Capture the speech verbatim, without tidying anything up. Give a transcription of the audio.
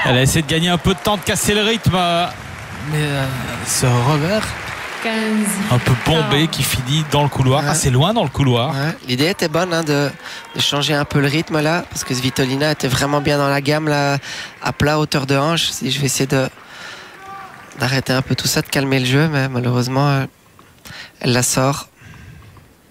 Elle a essayé de gagner un peu de temps, de casser le rythme. Mais euh, ce revers un peu bombé qui finit dans le couloir, ouais. assez loin dans le couloir. Ouais. L'idée était bonne hein, de, de changer un peu le rythme là, parce que Svitolina était vraiment bien dans la gamme là, à plat, hauteur de hanche. Si je vais essayer de d'arrêter un peu tout ça, de calmer le jeu, mais malheureusement euh, elle la sort.